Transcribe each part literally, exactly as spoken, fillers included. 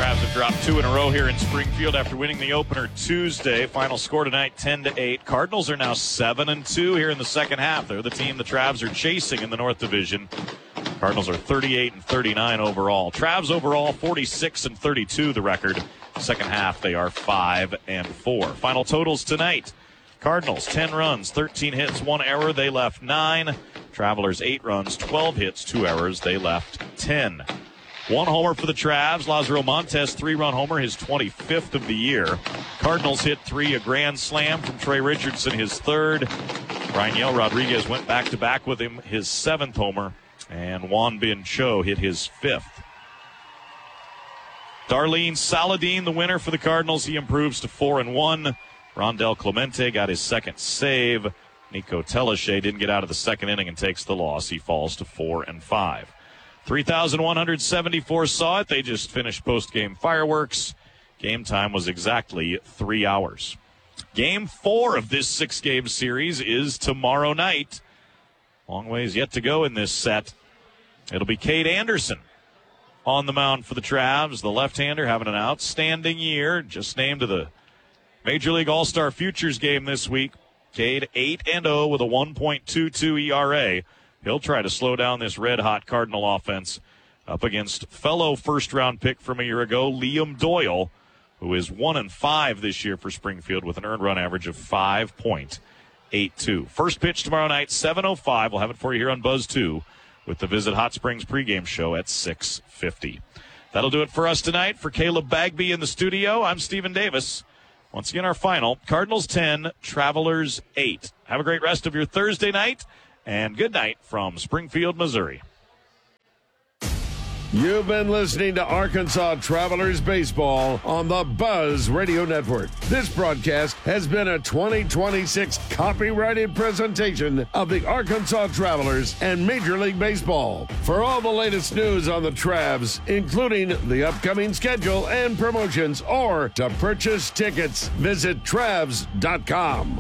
Travs have dropped two in a row here in Springfield after winning the opener Tuesday. Final score tonight, ten to eight. Cardinals are now seven and two here in the second half. They're the team the Travs are chasing in the North Division. Cardinals are thirty-eight and thirty-nine overall. Travs overall forty-six and thirty-two the record. Second half they are five and four. Final totals tonight. Cardinals ten runs, thirteen hits, one error. They left nine. Travelers eight runs, twelve hits, two errors. They left ten. One homer for the Travs. Lazaro Montes, three-run homer, his twenty-fifth of the year. Cardinals hit three, a grand slam from Trey Richardson, his third. Raniel Rodriguez went back-to-back with him, his seventh homer. And Juan Bin Cho hit his fifth. Darlene Saladin, the winner for the Cardinals. He improves to four and one. Rondell Clemente got his second save. Nico Telashe didn't get out of the second inning and takes the loss. He falls to four and five. three thousand one hundred seventy-four saw it. They just finished post-game fireworks. Game time was exactly three hours. Game four of this six-game series is tomorrow night. Long ways yet to go in this set. It'll be Cade Anderson on the mound for the Travs. The left-hander having an outstanding year. Just named to the Major League All-Star Futures game this week. Cade eight and oh with a one point two two E R A. He'll try to slow down this red-hot Cardinal offense up against fellow first-round pick from a year ago, Liam Doyle, who is one and five this year for Springfield with an earned run average of five point eight two. First pitch tomorrow night, seven oh five. We'll have it for you here on Buzz two with the Visit Hot Springs pregame show at six fifty. That'll do it for us tonight. For Caleb Bagby in the studio, I'm Stephen Davis. Once again, our final, Cardinals ten, Travelers eight. Have a great rest of your Thursday night, and good night from Springfield, Missouri. You've been listening to Arkansas Travelers Baseball on the Buzz Radio Network. This broadcast has been a twenty twenty-six copyrighted presentation of the Arkansas Travelers and Major League Baseball. For all the latest news on the Travs, including the upcoming schedule and promotions, or to purchase tickets, visit Travs dot com.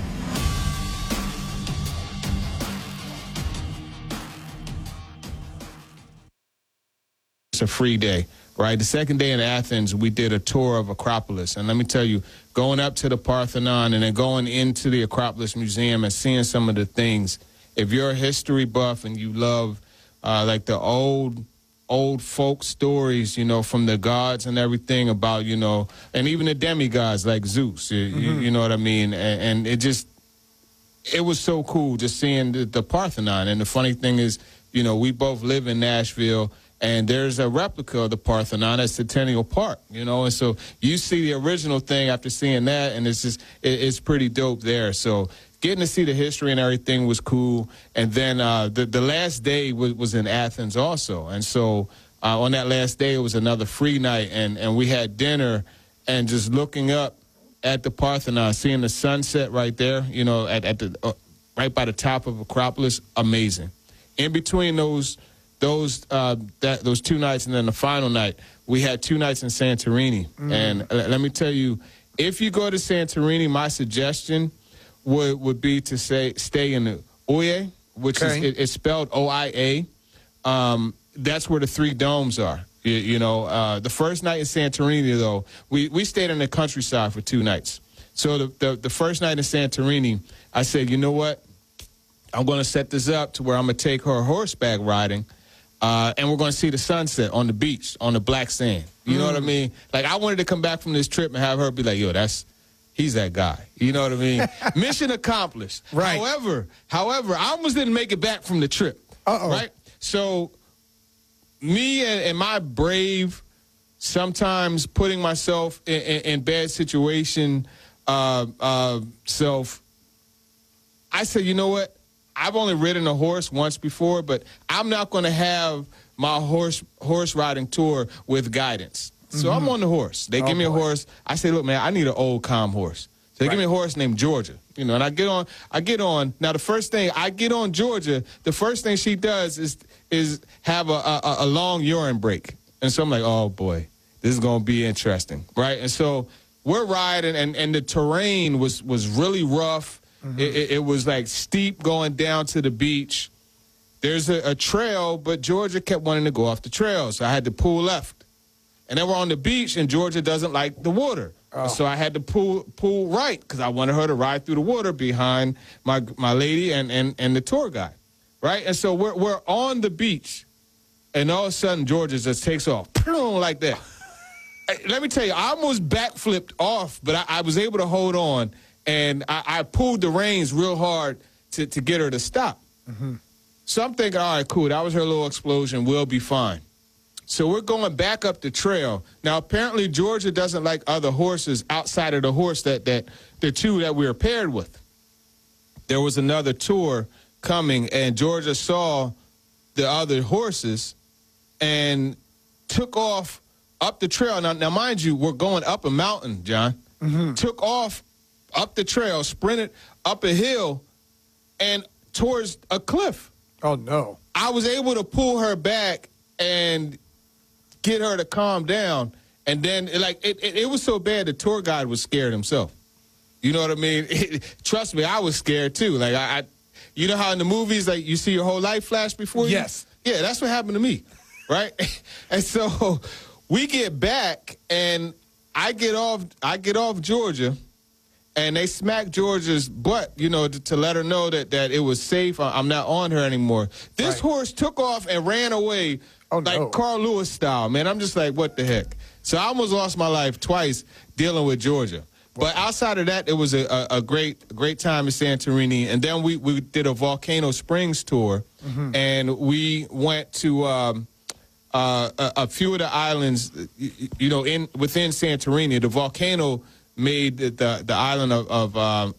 A free day, right? The second day in Athens, we did a tour of Acropolis. And let me tell you, going up to the Parthenon and then going into the Acropolis Museum and seeing some of the things, if you're a history buff and you love uh, like the old, old folk stories, you know, from the gods and everything about, you know, and even the demigods like Zeus, you, mm-hmm. you know what I mean? And, and it just, it was so cool just seeing the, the Parthenon. And the funny thing is, you know, we both live in Nashville, and there's a replica of the Parthenon at Centennial Park, you know, and so you see the original thing after seeing that, and it's just, it, it's pretty dope there. So getting to see the history and everything was cool. And then uh, the, the last day was, was in Athens also. And so uh, on that last day, it was another free night, and, and we had dinner, and just looking up at the Parthenon, seeing the sunset right there, you know, at, at the uh, right by the top of Acropolis, amazing. In between those Those uh, that those two nights and then the final night, we had two nights in Santorini. Mm. And uh, let me tell you, if you go to Santorini, my suggestion would would be to say stay in the Oia, which okay. is it, it's spelled O I A. Um, that's where the three domes are. You, you know, uh, the first night in Santorini, though, we, we stayed in the countryside for two nights. So the, the the first night in Santorini, I said, you know what? I'm going to set this up to where I'm going to take her horseback riding. Uh, and we're going to see the sunset on the beach, on the black sand. You mm. know what I mean? Like, I wanted to come back from this trip and have her be like, yo, that's, he's that guy. You know what I mean? Mission accomplished. Right. However, however, I almost didn't make it back from the trip. Uh-oh. Right? So, me and, and my brave, sometimes putting myself in, in, in bad situation uh, uh, self, I said, you know what? I've only ridden a horse once before, but I'm not going to have my horse horse riding tour with guidance. So mm-hmm. I'm on the horse. They oh, give me a horse. I say, look, man, I need an old, calm horse. So they right. give me a horse named Georgia. You know, and I get on. I get on. Now, the first thing I get on Georgia, the first thing she does is is have a, a, a long urine break. And so I'm like, oh, boy, this is going to be interesting, right? And so we're riding, and, and the terrain was, was really rough. Mm-hmm. It, it, it was like steep going down to the beach. There's a, a trail, but Georgia kept wanting to go off the trail, so I had to pull left. And then we're on the beach, and Georgia doesn't like the water. Oh. So I had to pull pull right because I wanted her to ride through the water behind my my lady and, and, and the tour guide, right? And so we're we're on the beach, and all of a sudden Georgia just takes off like that. Let me tell you, I almost backflipped off, but I, I was able to hold on, and I, I pulled the reins real hard to, to get her to stop. Mm-hmm. So I'm thinking, all right, cool, that was her little explosion. We'll be fine. So we're going back up the trail. Now, apparently, Georgia doesn't like other horses outside of the horse that, that the two that we were paired with. There was another tour coming, and Georgia saw the other horses and took off up the trail. Now, now mind you, we're going up a mountain, John. Mm-hmm. Took off up the trail, sprinted up a hill, and towards a cliff. Oh, no. I was able to pull her back and get her to calm down, and then like it, it, it was so bad the tour guide was scared himself. You know what I mean? It, trust me, I was scared too. Like I, I, you know how in the movies like you see your whole life flash before you? Yes. Yeah, that's what happened to me, right? And so we get back, and I get off. I get off Georgia, and they smack Georgia's butt, you know, to, to let her know that that it was safe. I, I'm not on her anymore. This right. horse took off and ran away. Oh, like no. Carl Lewis style, man. I'm just like, what the heck? So I almost lost my life twice dealing with Georgia. But outside of that, it was a, a, a great great time in Santorini. And then we, we did a Volcano Springs tour, mm-hmm. and we went to um, uh, a, a few of the islands, you, you know, in within Santorini. The volcano made the, the, the island of, of um,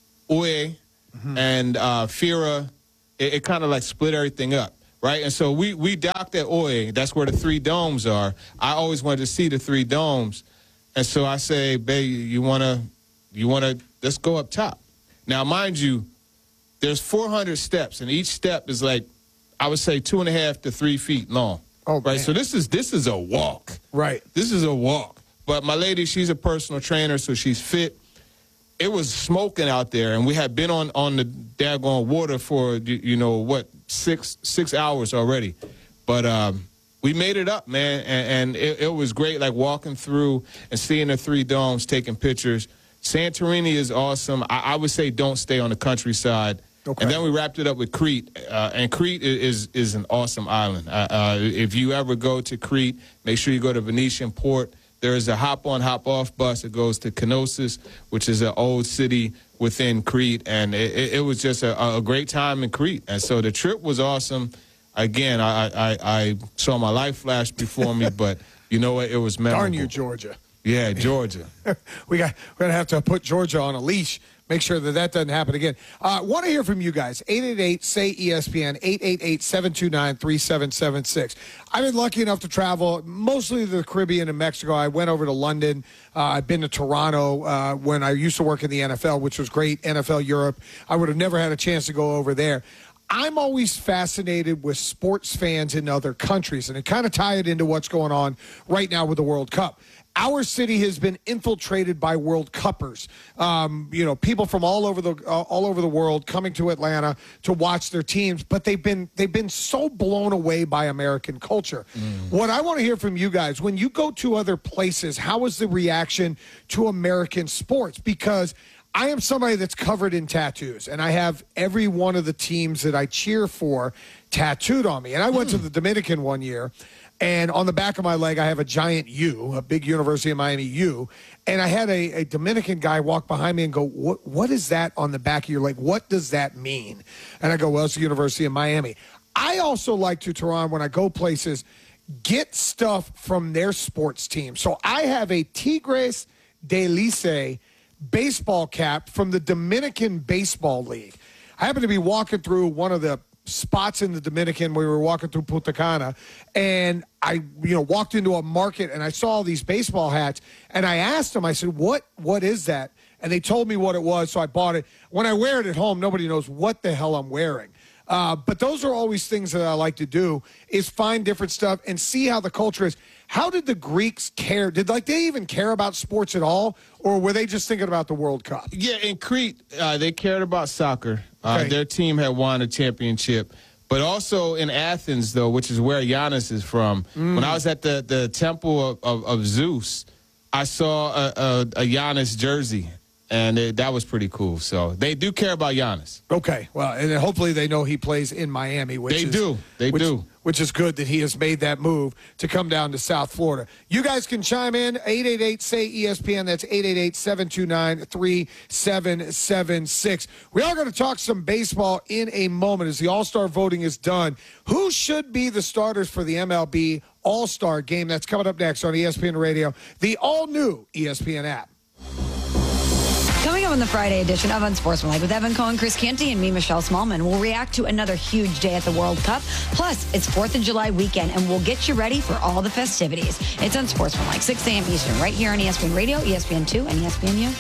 Ué mm-hmm. and uh, Fira. It, it kind of like split everything up. Right, and so we, we docked at Ué. That's where the three domes are. I always wanted to see the three domes, and so I say, babe, you wanna, you wanna, let's go up top. Now, mind you, there's four hundred steps, and each step is like, I would say two and a half to three feet long. Oh, right. Man. So this is this is a walk. Right. This is a walk. But my lady, she's a personal trainer, so she's fit. It was smoking out there, and we had been on, on the daggone water for, you know, what, six six hours already. But um, we made it up, man, and, and it, it was great, like walking through and seeing the three domes, taking pictures. Santorini is awesome. I, I would say don't stay on the countryside. Okay. And then we wrapped it up with Crete, uh, and Crete is is an awesome island. Uh, uh, if you ever go to Crete, make sure you go to Venetian Port. There is a hop-on, hop-off bus that goes to Knossos, which is an old city within Crete, and it, it was just a, a great time in Crete. And so the trip was awesome. Again, I, I, I saw my life flash before me, but you know what? It was memorable. Darn you, Georgia. Yeah, Georgia. we got we're gonna have to put Georgia on a leash. Make sure that that doesn't happen again. I uh, want to hear from you guys. eight eight eight, S A Y, E S P N, eight eight eight, seven two nine, three seven seven six. I've been lucky enough to travel mostly to the Caribbean and Mexico. I went over to London. Uh, I've been to Toronto uh, when I used to work in the N F L, which was great. N F L Europe. I would have never had a chance to go over there. I'm always fascinated with sports fans in other countries, and it kind of tied into what's going on right now with the World Cup. Our city has been infiltrated by World Cuppers. Um, you know, people from all over the uh, all over the world coming to Atlanta to watch their teams, but they've been they've been so blown away by American culture. Mm. What I want to hear from you guys, when you go to other places, how is the reaction to American sports? Because I am somebody that's covered in tattoos, and I have every one of the teams that I cheer for tattooed on me. And I went mm. to the Dominican one year. And on the back of my leg, I have a giant U, a big University of Miami U. And I had a, a Dominican guy walk behind me and go, what, what is that on the back of your leg? What does that mean? And I go, well, it's the University of Miami. I also like to, Teron, when I go places, get stuff from their sports team. So I have a Tigres de Licey baseball cap from the Dominican Baseball League. I happened to be walking through one of the spots in the Dominican. We were walking through Punta Cana, and I, you know, walked into a market and I saw all these baseball hats, and I asked them, I said, what, what is that? And they told me what it was, so I bought it. When I wear it at home, nobody knows what the hell I'm wearing. Uh, but those are always things that I like to do, is find different stuff and see how the culture is. How did the Greeks care? Did like they even care about sports at all, or were they just thinking about the World Cup? Yeah, in Crete, uh, they cared about soccer. Uh, okay. Their team had won a championship. But also in Athens, though, which is where Giannis is from, mm. when I was at the, the temple of, of, of Zeus, I saw a, a, a Giannis jersey, and it, that was pretty cool. So they do care about Giannis. Okay, well, and hopefully they know he plays in Miami. Which they is, do. They which, do. Which is good that he has made that move to come down to South Florida. You guys can chime in, eight eight eight, S A Y, E S P N. That's eight eight eight, seven two nine, three seven seven six. We are going to talk some baseball in a moment as the All-Star voting is done. Who should be the starters for the M L B All-Star game? That's coming up next on E S P N Radio, the all-new E S P N app. Coming up on the Friday edition of Unsportsmanlike with Evan Cohen, Chris Canty, and me, Michelle Smallman, we'll react to another huge day at the World Cup. Plus, it's fourth of July weekend, and we'll get you ready for all the festivities. It's Unsportsmanlike, six a.m. Eastern, right here on E S P N Radio, E S P N two, and E S P N U.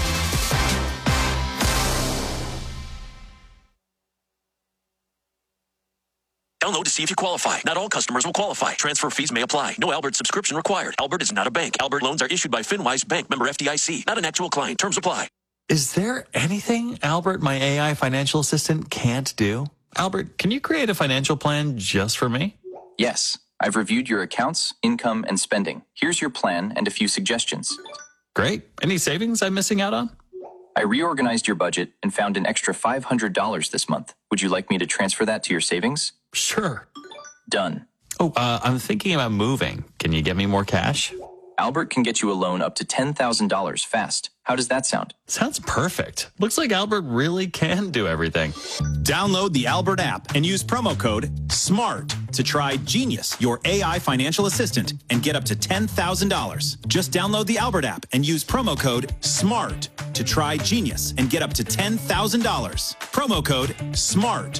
Download to see if you qualify. Not all customers will qualify. Transfer fees may apply. No Albert subscription required. Albert is not a bank. Albert loans are issued by FinWise Bank, member F D I C. Not an actual client. Terms apply. Is there anything Albert, my A I financial assistant, can't do? Albert, can you create a financial plan just for me? Yes. I've reviewed your accounts, income, and spending. Here's your plan and a few suggestions. Great. Any savings I'm missing out on? I reorganized your budget and found an extra five hundred dollars this month. Would you like me to transfer that to your savings? Sure. Done. Oh, uh, I'm thinking about moving. Can you get me more cash? Albert can get you a loan up to ten thousand dollars fast. How does that sound? Sounds perfect. Looks like Albert really can do everything. Download the Albert app and use promo code SMART to try Genius, your A I financial assistant, and get up to ten thousand dollars. Just download the Albert app and use promo code SMART to try Genius and get up to ten thousand dollars. Promo code SMART.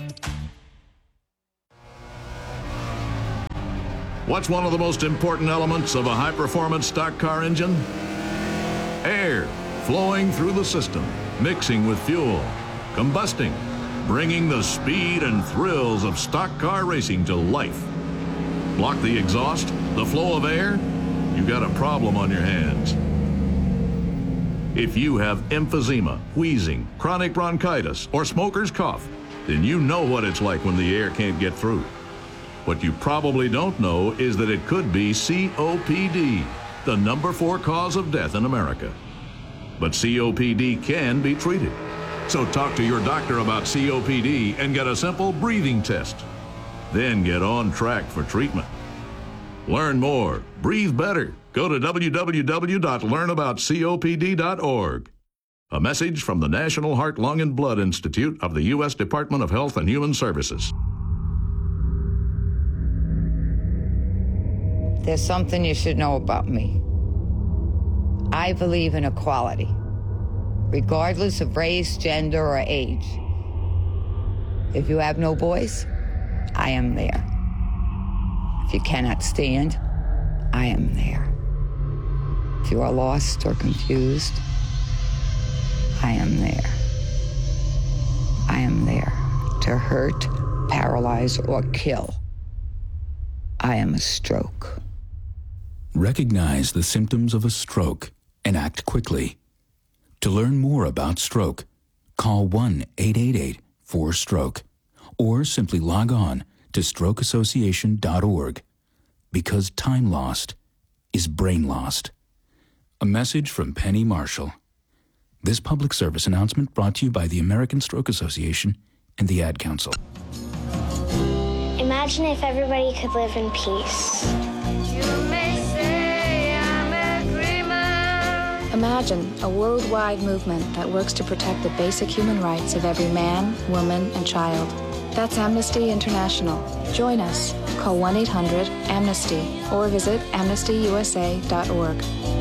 What's one of the most important elements of a high-performance stock car engine? Air flowing through the system, mixing with fuel, combusting, bringing the speed and thrills of stock car racing to life. Block the exhaust, the flow of air, you've got a problem on your hands. If you have emphysema, wheezing, chronic bronchitis, or smoker's cough, then you know what it's like when the air can't get through. What you probably don't know is that it could be C O P D, the number four cause of death in America. But C O P D can be treated. So talk to your doctor about C O P D and get a simple breathing test. Then get on track for treatment. Learn more, breathe better. Go to w w w dot learn about c o p d dot org. A message from the National Heart, Lung, and Blood Institute of the U S Department of Health and Human Services. There's something you should know about me. I believe in equality, regardless of race, gender, or age. If you have no voice, I am there. If you cannot stand, I am there. If you are lost or confused, I am there. I am there to hurt, paralyze, or kill. I am a stroke. Recognize the symptoms of a stroke and act quickly. To learn more about stroke, call one eight eight eight, four stroke or simply log on to stroke association dot org, because time lost is brain lost. A message from Penny Marshall. This public service announcement brought to you by the American Stroke Association and the Ad Council. Imagine if everybody could live in peace. Imagine a worldwide movement that works to protect the basic human rights of every man, woman, and child. That's Amnesty International. Join us. Call one eight hundred amnesty or visit amnesty u s a dot org.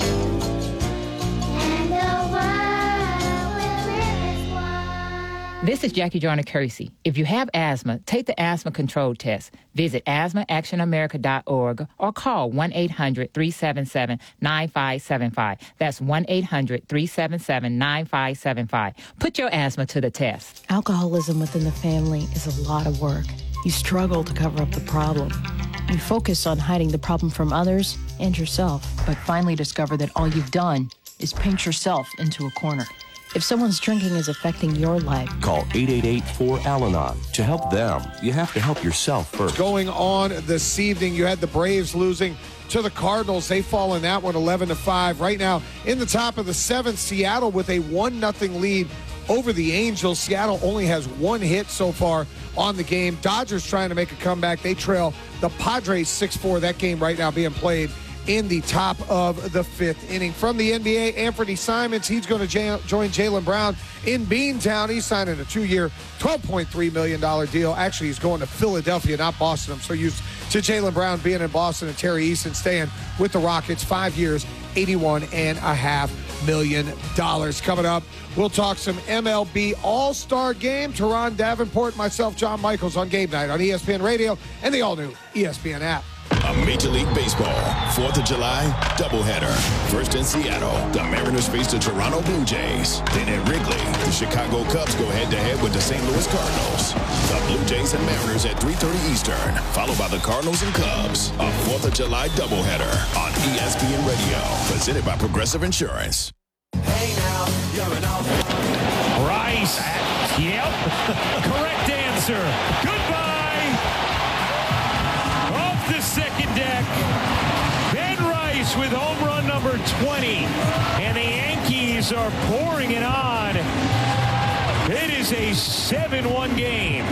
This is Jackie Joyner-Kersee. If you have asthma, take the asthma control test. Visit asthma action america dot org or call one eight hundred, three seven seven, nine five seven five. That's one eight hundred, three seven seven, nine five seven five. Put your asthma to the test. Alcoholism within the family is a lot of work. You struggle to cover up the problem. You focus on hiding the problem from others and yourself, but finally discover that all you've done is paint yourself into a corner. If someone's drinking is affecting your life, call eight eight eight, four, Al Anon. To help them, you have to help yourself first. Going on this evening, you had the Braves losing to the Cardinals. They fall in that one eleven to five. Right now, in the top of the seventh, Seattle with a one nothing lead over the Angels. Seattle only has one hit so far on the game. Dodgers trying to make a comeback. They trail the Padres six four. That game right now being played in the top of the fifth inning. From the N B A, Anthony Simons, he's going to j- join Jaylen Brown in Beantown. He's signing a two-year, twelve point three million dollars deal. Actually, he's going to Philadelphia, not Boston. I'm so used to Jaylen Brown being in Boston and Terry Eason staying with the Rockets. Five years, eighty-one and a half million dollars. Coming up, we'll talk some M L B All-Star Game. Teron Davenport, myself, John Michaels on Game Night on E S P N Radio and the all-new E S P N app. A Major League Baseball fourth of July doubleheader. First in Seattle, the Mariners face the Toronto Blue Jays. Then at Wrigley, the Chicago Cubs go head-to-head with the Saint Louis Cardinals. The Blue Jays and Mariners at three thirty Eastern, followed by the Cardinals and Cubs. A fourth of July doubleheader on E S P N Radio, presented by Progressive Insurance. Hey now, you're an all- Rice. Yep. Correct answer. Goodbye. Off the second deck, Ben Rice with home run number twenty. And the Yankees are pouring it on. It is a seven one game.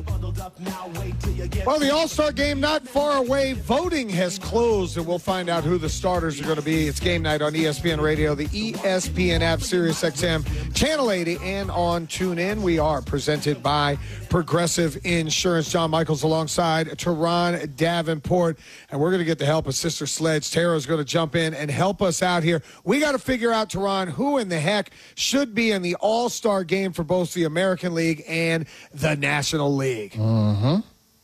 Well, the All-Star Game not far away. Voting has closed, and we'll find out who the starters are going to be. It's Game Night on E S P N Radio, the E S P N app, Sirius X M, Channel eighty, and on TuneIn. We are presented by Progressive Insurance. John Michaels alongside Teron Davenport, and we're going to get the help of Sister Sledge. Tara's going to jump in and help us out here. We got to figure out, Teron, who in the heck should be in the All-Star Game for both the American League and the National League. Mm-hmm.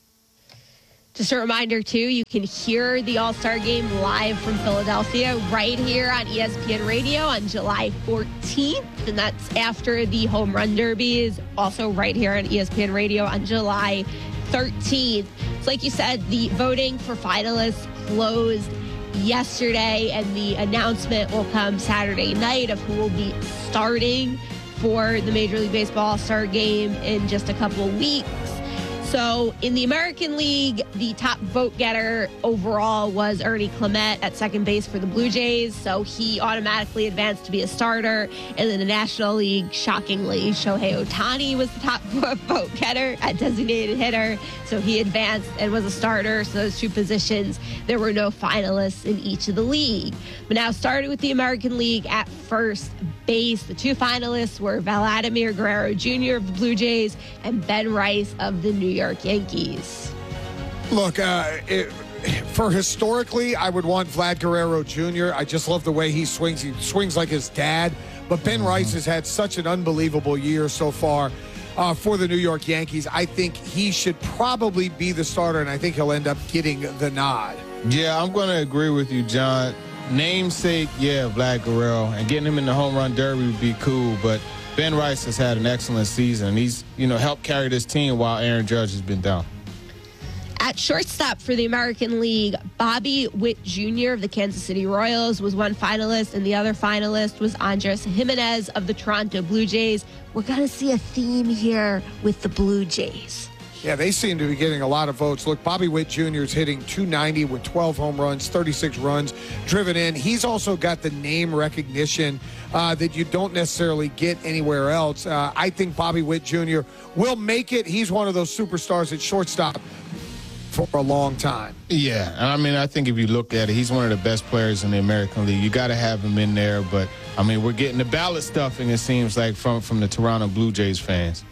Just a reminder, too, you can hear the All-Star Game live from Philadelphia right here on E S P N Radio on July fourteenth. And that's after the Home Run Derby is also right here on E S P N Radio on July thirteenth. So like you said, the voting for finalists closed yesterday, and the announcement will come Saturday night of who will be starting for the Major League Baseball All-Star Game in just a couple of weeks. So in the American League, the top vote getter overall was Ernie Clement at second base for the Blue Jays. So he automatically advanced to be a starter. And in the National League, shockingly, Shohei Ohtani was the top vote getter at designated hitter. So he advanced and was a starter. So those two positions, there were no finalists in each of the league. But now starting with the American League at first base, the two finalists were Vladimir Guerrero Junior of the Blue Jays and Ben Rice of the New York Yankees. Look, uh, it, for historically, I would want Vlad Guerrero Junior I just love the way he swings. He swings like his dad. But Ben Rice has had such an unbelievable year so far uh, for the New York Yankees. I think he should probably be the starter, and I think he'll end up getting the nod. Yeah, I'm going to agree with you, John. Namesake, yeah, Vlad Guerrero, and getting him in the home run derby would be cool, but Ben Rice has had an excellent season, and he's, you know, helped carry this team while Aaron Judge has been down. At shortstop for the American League, Bobby Witt Junior of the Kansas City Royals was one finalist, and the other finalist was Andres Jimenez of the Toronto Blue Jays. We're going to see a theme here with the Blue Jays. Yeah, they seem to be getting a lot of votes. Look, Bobby Witt Junior is hitting two ninety with twelve home runs, thirty-six runs driven in. He's also got the name recognition uh, that you don't necessarily get anywhere else. Uh, I think Bobby Witt Junior will make it. He's one of those superstars at shortstop for a long time. Yeah, and I mean, I think if you look at it, he's one of the best players in the American League. You got to have him in there, but, I mean, we're getting the ballot stuffing, it seems like, from, from the Toronto Blue Jays fans.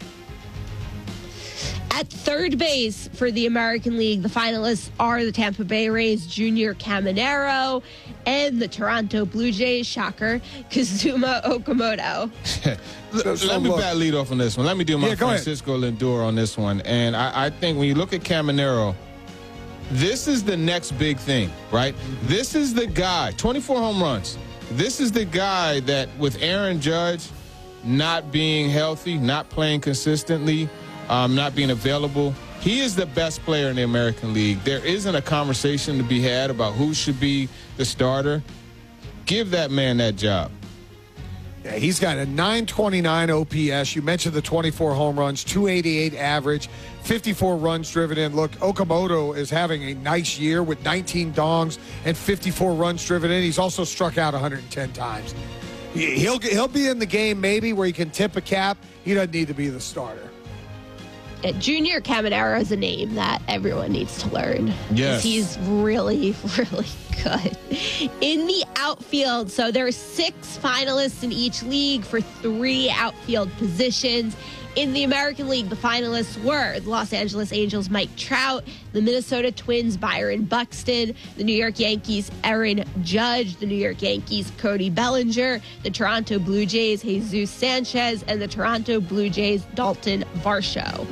At third base for the American League, the finalists are the Tampa Bay Rays Junior Caminero and the Toronto Blue Jays, shocker, Kazuma Okamoto. Let, so, let me look, bat lead off on this one. Let me do my yeah, Francisco Lindor on this one. And I, I think when you look at Caminero, this is the next big thing, right? This is the guy, twenty-four home runs. This is the guy that with Aaron Judge not being healthy, not playing consistently, Um, not being available, he is the best player in the American League. There isn't a conversation to be had about who should be the starter. Give that man that job. Yeah, he's got a nine twenty-nine O P S. You mentioned the twenty-four home runs, two eighty-eight average, fifty-four runs driven in. Look, Okamoto is having a nice year with nineteen dongs and fifty-four runs driven in. He's also struck out one hundred ten times. He'll he'll be in the game maybe where he can tip a cap. He doesn't need to be the starter. Uh, Junior Caminero is a name that everyone needs to learn. Yes. He's really, really good. In the outfield, so there are six finalists in each league for three outfield positions. In the American League, the finalists were the Los Angeles Angels' Mike Trout, the Minnesota Twins' Byron Buxton, the New York Yankees' Aaron Judge, the New York Yankees' Cody Bellinger, the Toronto Blue Jays' Jesus Sanchez, and the Toronto Blue Jays' Dalton Varsho.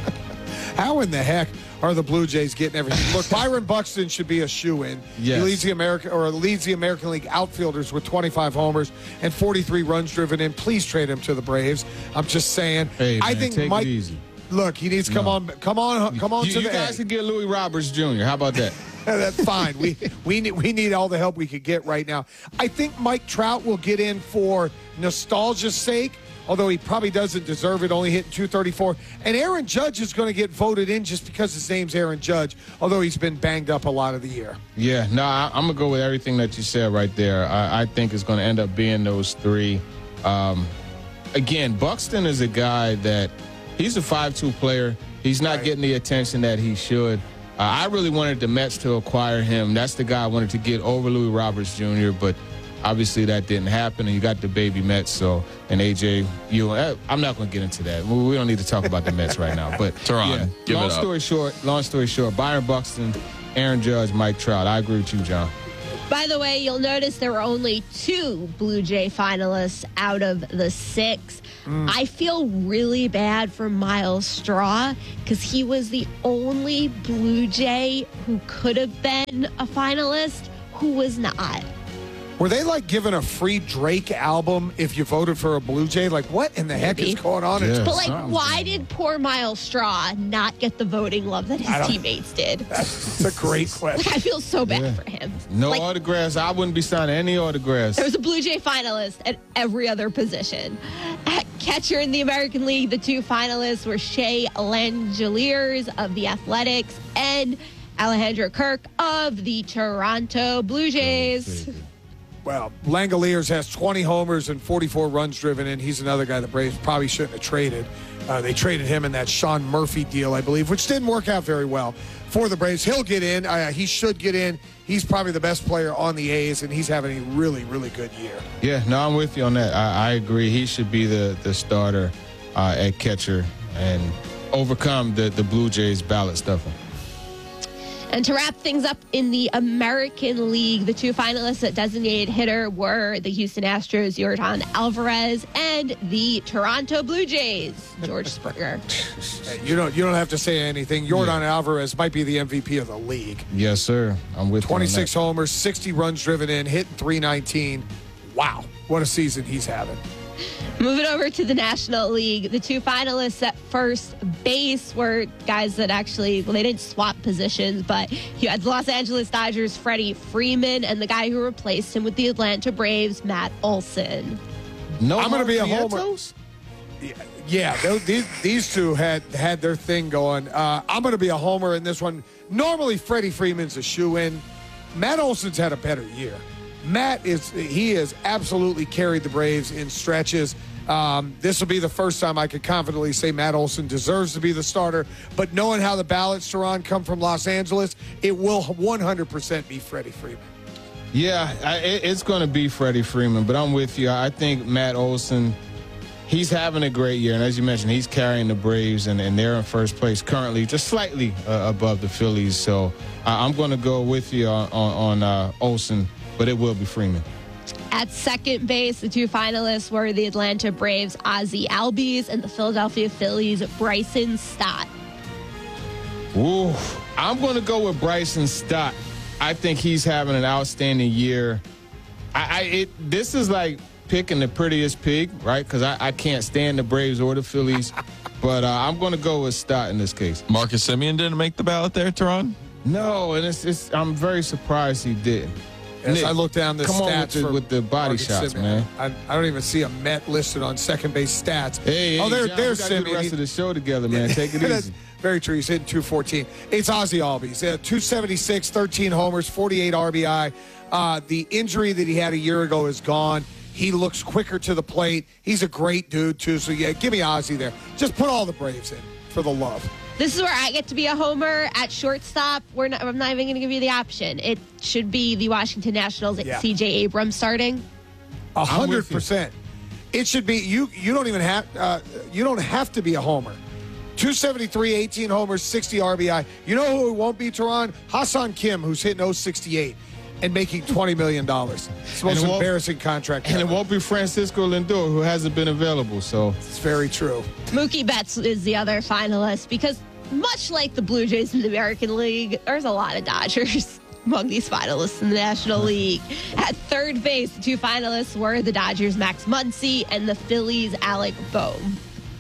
How in the heck are the Blue Jays getting everything? Look, Byron Buxton should be a shoo-in. Yes. He leads the American or leads the American League outfielders with twenty-five homers and forty-three runs driven in. Please trade him to the Braves. I'm just saying. Hey, man, I think take Mike. it easy. Look, he needs to come No. on, come on, come on You, to you the. guys can get Louis Roberts Junior How about that? That's fine. We we need we need all the help we could get right now. I think Mike Trout will get in for nostalgia's sake, although he probably doesn't deserve it, only hitting two thirty-four. And Aaron Judge is going to get voted in just because his name's Aaron Judge, although he's been banged up a lot of the year. Yeah, no, I, I'm going to go with everything that you said right there. I, I think it's going to end up being those three. Um, again, Buxton is a guy that he's a five two player. He's not Right. getting the attention that he should. Uh, I really wanted the Mets to acquire him. That's the guy I wanted to get over Louis Roberts Junior, but obviously that didn't happen, and you got the baby Mets, so, and A J, you, I'm not going to get into that. We we don't need to talk about the Mets right now. But Teron, yeah, give long it up. story short, long story short, Byron Buxton, Aaron Judge, Mike Trout. I agree with you, John. By the way, you'll notice there were only two Blue Jay finalists out of the six. Mm. I feel really bad for Miles Straw because he was the only Blue Jay who could have been a finalist who was not. Were they like giving a free Drake album if you voted for a Blue Jay? Like, what in the heck is going on? Yeah. But, like, why did poor Miles Straw not get the voting love that his teammates did? That's a great question. Like, I feel so bad Yeah. for him. No Like, autographs. I wouldn't be signing any autographs. there was a Blue Jay finalist at every other position. At catcher in the American League, the two finalists were Shea Langeliers of the Athletics and Alejandro Kirk of the Toronto Blue Jays. Well, Langoliers has twenty homers and forty-four runs driven in. He's another guy the Braves probably shouldn't have traded. Uh, they traded him in that Sean Murphy deal, I believe, which didn't work out very well for the Braves. He'll get in. Uh, he should get in. He's probably the best player on the A's, and he's having a really, really good year. Yeah, no, I'm with you on that. I, I agree. He should be the, the starter uh, at catcher and overcome the, the Blue Jays ballot stuffing. And to wrap things up in the American League, the two finalists at designated hitter were the Houston Astros' Yordan Alvarez and the Toronto Blue Jays' George Springer. You don't you don't have to say anything. Yordan yeah. Alvarez might be the M V P of the league. Yes, sir. I'm with twenty-six you on that. homers, sixty runs driven in, hitting three nineteen. Wow, what a season he's having. Moving over to the National League, the two finalists at first base were guys that actually, well, they didn't swap positions, but you had the Los Angeles Dodgers' Freddie Freeman and the guy who replaced him with the Atlanta Braves, Matt Olson. No, I'm going to be a homer. Vientos? Yeah, they, these, these two had had their thing going. Uh, I'm going to be a homer in this one. Normally, Freddie Freeman's a shoe-in. Matt Olson's had a better year. Matt is he has absolutely carried the Braves in stretches. Um, this will be the first time I could confidently say Matt Olson deserves to be the starter. But knowing how the ballots, Teron, come from Los Angeles, it will one hundred percent be Freddie Freeman. Yeah, I, it, it's going to be Freddie Freeman, but I'm with you. I think Matt Olson, he's having a great year. And as you mentioned, he's carrying the Braves, and, and they're in first place currently, just slightly uh, above the Phillies. So uh, I'm going to go with you on, on, on uh, Olson. But it will be Freeman. At second base, the two finalists were the Atlanta Braves' Ozzie Albies and the Philadelphia Phillies' Bryson Stott. Ooh, I'm going to go with Bryson Stott. I think he's having an outstanding year. I, I it, this is like picking the prettiest pig, right? Because I, I can't stand the Braves or the Phillies. But uh, I'm going to go with Stott in this case. Marcus Semien didn't make the ballot there, Teron? No, and it's, it's I'm very surprised he didn't. As Nick, I look down the come stats on with the, for with the body Marcus shots, Semien. man. I, I don't even see a Met listed on second base stats. Hey, oh, hey, there, John, there's we gotta do Semien. the rest of the show together, man. Take it That's easy. very true. He's hitting two fourteen. It's Ozzie Albies. Uh, two seventy-six, thirteen homers, forty-eight R B I. Uh, the injury that he had a year ago is gone. He looks quicker to the plate. He's a great dude, too. So, yeah, give me Ozzie there. Just put all the Braves in for the love. This is where I get to be a homer at shortstop. We're not, I'm not even going to give you the option. It should be the Washington Nationals at Yeah. C J Abrams starting. A hundred percent. It should be you. You don't even have. Uh, you don't have to be a homer. two seventy-three, eighteen homers, sixty R B I. You know who it won't be, Teron? Hassan Kim, who's hitting oh sixty-eight and making twenty million dollars. It's the most And it won't- embarrassing contract And ever. it won't be Francisco Lindor, who hasn't been available. So It's very true. Mookie Betts is the other finalist because, much like the Blue Jays in the American League, there's a lot of Dodgers among these finalists in the National League. At third base, the two finalists were the Dodgers' Max Muncy and the Phillies' Alec Bohm.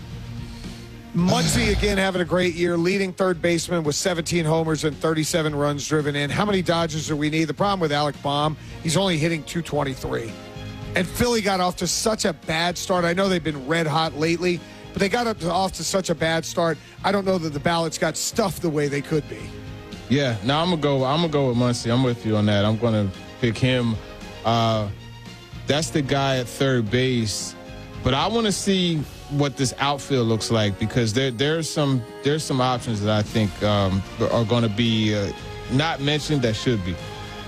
Muncy again having a great year, leading third baseman with seventeen homers and thirty-seven runs driven in. How many Dodgers do we need? The problem with Alec Bohm, he's only hitting two twenty-three. And Philly got off to such a bad start. I know they've been red hot lately, but they got up to, off to such a bad start. I don't know that the ballots got stuffed the way they could be. yeah, now I'm gonna go. I'm gonna go with Muncy. I'm with you on that. I'm gonna pick him. Uh, that's the guy at third base. But I want to see what this outfield looks like because there there's some there's some options that I think um, are going to be uh, not mentioned that should be.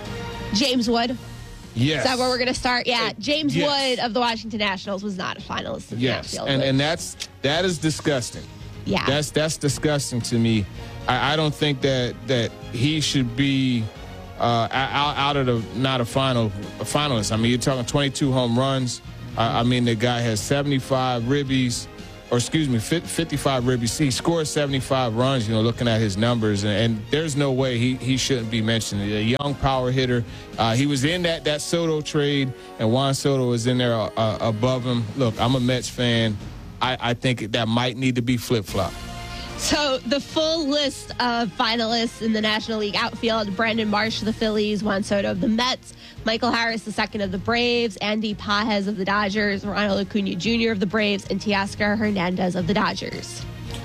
James Wood. Yes. Is that where we're going to start? Yeah, James yes. Wood of the Washington Nationals was not a finalist in the Yes, outfield. and but- and that's that is disgusting. Yeah. That's that's disgusting to me. I, I don't think that that he should be uh, out, out of the not a final a finalist. I mean, you're talking twenty-two home runs. I, I mean, the guy has seventy-five ribbies, or excuse me, fifty-five ribbies. He scored seventy-five runs. You know, looking at his numbers, and, and there's no way he he shouldn't be mentioned. A young power hitter. Uh, he was in that that Soto trade, and Juan Soto was in there uh, above him. Look, I'm a Mets fan. I, I think that might need to be flip-flop. So the full list of finalists in the National League outfield: Brandon Marsh of the Phillies, Juan Soto of the Mets, Michael Harris the second of the Braves, Andy Pajes of the Dodgers, Ronald Acuna Junior of the Braves, and Teoscar Hernandez of the Dodgers.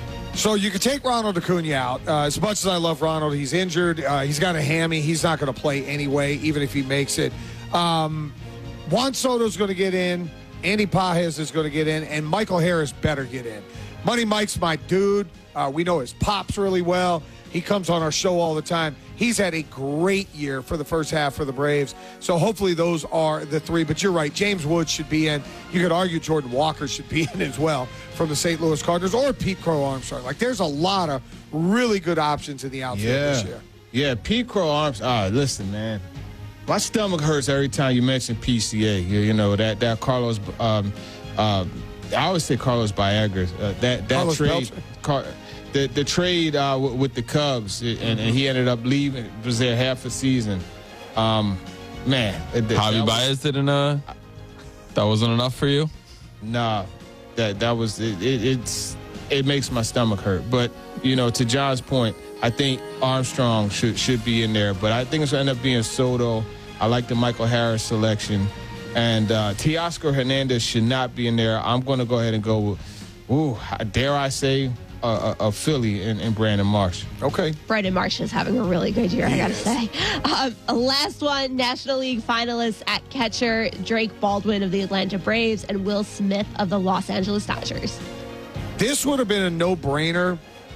So you could take Ronald Acuna out. Uh, as much as I love Ronald, he's injured. Uh, he's got a hammy. He's not going to play anyway, even if he makes it. Um, Juan Soto's going to get in. Andy Pajes is going to get in. And Michael Harris better get in. Money Mike's my dude. Uh, we know his pops really well. He comes on our show all the time. He's had a great year for the first half for the Braves. So hopefully those are the three. But you're right. James Wood should be in. You could argue Jordan Walker should be in as well from the Saint Louis Cardinals, or Pete Crow Armstrong. Like, there's a lot of really good options in the outfield Yeah, this year. yeah. Pete Crow Arms. Ah, listen, man. My stomach hurts every time you mention P C A. You, you know that that Carlos. Um, uh, I always say Carlos Baerga. Uh, that that Carlos trade. Car, the the trade uh, w- with the Cubs, and, and he ended up leaving. Was there half a season. Um, man, it- that- Javi that was- Baez didn't. Uh, that wasn't enough for you. Nah, that that was it, it. It's it makes my stomach hurt. But you know, to John's point, I think Armstrong should should be in there. But I think it's going to end up being Soto. I like the Michael Harris selection, and uh, Teoscar Hernandez should not be in there. I'm going to go ahead and go with, ooh, dare I say, a, a, a Philly in, in Brandon Marsh. Okay. Brandon Marsh is having a really good year, I got to say. Um, last one, National League finalists at catcher, Drake Baldwin of the Atlanta Braves and Will Smith of the Los Angeles Dodgers. This would have been a no-brainer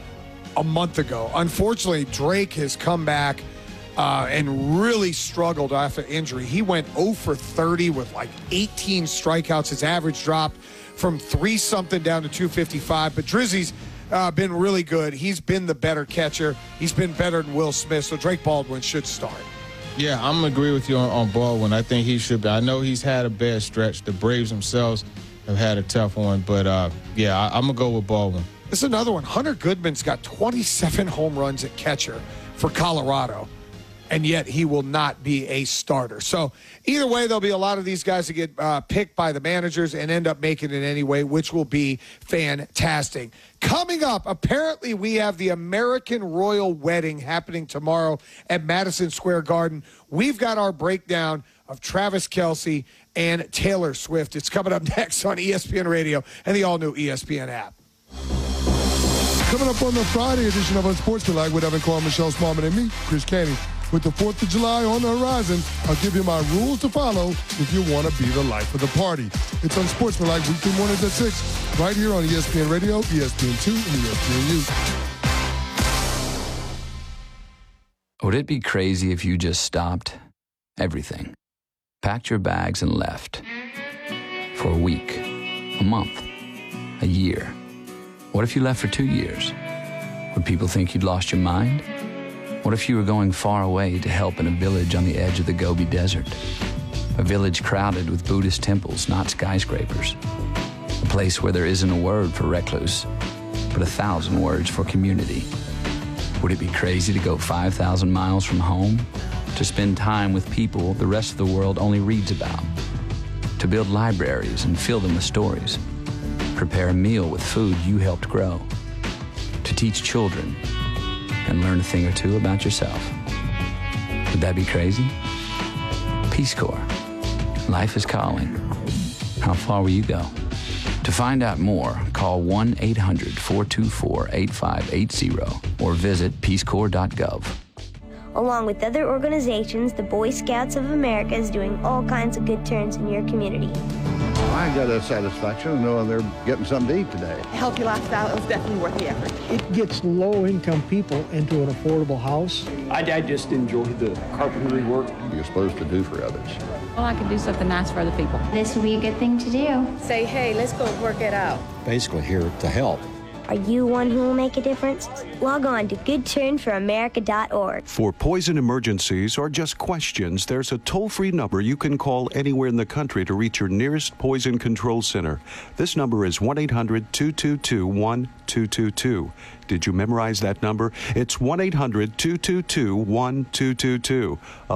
a month ago. Unfortunately, Drake has come back uh, and really struggled after injury. He went oh for thirty with like eighteen strikeouts. His average dropped from three something down to two fifty-five. But Drizzy's uh, been really good. He's been the better catcher. He's been better than Will Smith. So Drake Baldwin should start. Yeah, I'm going to agree with you on, on Baldwin. I think he should be. I know he's had a bad stretch. The Braves themselves have had a tough one. But, uh, yeah, I, I'm going to go with Baldwin. This is another one. Hunter Goodman's got twenty-seven home runs at catcher for Colorado. and yet he will not be a starter. So either way, there'll be a lot of these guys that get uh, picked by the managers and end up making it anyway, which will be fantastic. Coming up, apparently we have the American Royal Wedding happening tomorrow at Madison Square Garden. We've got our breakdown of Travis Kelce and Taylor Swift. It's coming up next on E S P N Radio and the all-new E S P N app. Coming up on the Friday edition of Unsportsmanlike with Evan Cohen, Michelle Smallman, and me, Chris Canty. With the fourth of July on the horizon, I'll give you my rules to follow if you want to be the life of the party. It's Unsportsmanlike weekday mornings at six, right here on E S P N Radio, E S P N two, and E S P N U. Would it be crazy if you just stopped everything, packed your bags and left for a week, a month, a year? What if you left for two years? Would people think you'd lost your mind? What if you were going far away to help in a village on the edge of the Gobi Desert? A village crowded with Buddhist temples, not skyscrapers. A place where there isn't a word for recluse, but a thousand words for community. Would it be crazy to go five thousand miles from home? To spend time with people the rest of the world only reads about? To build libraries and fill them with stories? Prepare a meal with food you helped grow? To teach children and learn a thing or two about yourself? Would that be crazy? Peace Corps. Life is calling. How far will you go? To find out more, call one eight hundred four two four eight five eight zero or visit peace corps dot gov. Along with other organizations, the Boy Scouts of America is doing all kinds of good turns in your community. I got a satisfaction of knowing they're getting something to eat today. Healthy lifestyle is definitely worth the effort. It gets low-income people into an affordable house. I, I just enjoy the carpentry work you're supposed to do for others. Well, I can do something nice for other people. This will be a good thing to do. Say, hey, let's go work it out. Basically here to help. Are you one who will make a difference? Log on to good turn for america dot org. For poison emergencies or just questions, there's a toll-free number you can call anywhere in the country to reach your nearest poison control center. This number is one eight hundred two two two one two two two. Did you memorize that number? It's one eight hundred two two two one two two two.